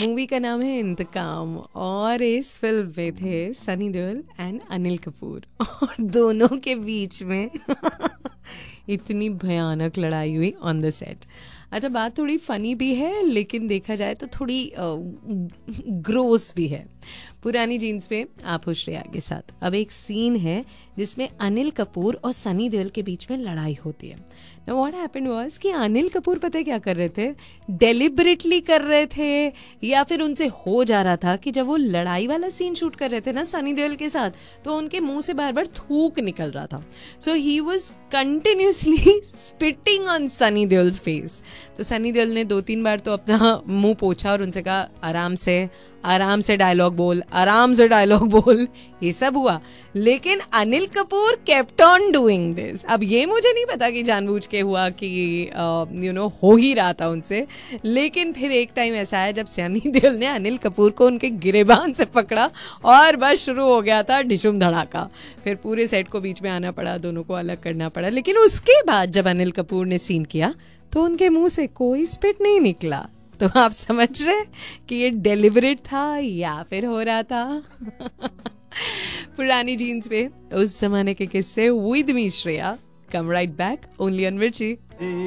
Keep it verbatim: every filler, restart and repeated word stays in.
Movie का नाम है इंतकाम और इस फिल्म में थे सनी देओल एंड अनिल कपूर और दोनों के बीच में इतनी भयानक लड़ाई हुई ऑन द सेट। अच्छा, बात थोड़ी फनी भी है लेकिन देखा जाए तो थोड़ी ग्रोस भी है। पुरानी जीन्स पे आप हो श्रेया के साथ। अब एक सीन है जिसमें अनिल कपूर और सनी देओल के बीच में लड़ाई होती है। Now what happened was कि अनिल कपूर पता है क्या कर रहे थे, डेलिबरेटली कर रहे थे या फिर उनसे हो जा रहा था कि जब वो लड़ाई वाला सीन शूट कर रहे थे ना सनी देओल के साथ, तो उनके मुंह से बार बार थूक निकल रहा था। सो he was continuously spitting on Sunny Deols face. तो सनी देओल ने दो तीन बार तो अपना मुंह पोछा और उनसे कहा आराम से आराम से डायलॉग बोल, आराम से डायलॉग बोल। ये सब हुआ, लेकिन Anil Kapoor kept on doing this. अब ये मुझे नहीं पता कि जानबूझ के हुआ कि यू नो हो ही रहा था उनसे, लेकिन फिर एक टाइम ऐसा आया जब सनी देओल ने अनिल कपूर को उनके गिरेबान से पकड़ा और बस शुरू हो गया था डिशुम धड़ाका। फिर पूरे सेट को बीच में आना पड़ा, दोनों को अलग करना पड़ा। लेकिन उसके बाद जब अनिल कपूर ने सीन किया तो उनके मुंह से कोई स्पिट नहीं निकला। तो आप समझ रहे कि ये डेलिबरेट था या फिर हो रहा था। पुरानी जीन्स पे उस जमाने के किस्से with me Shreya. Come right back only on मिर्ची।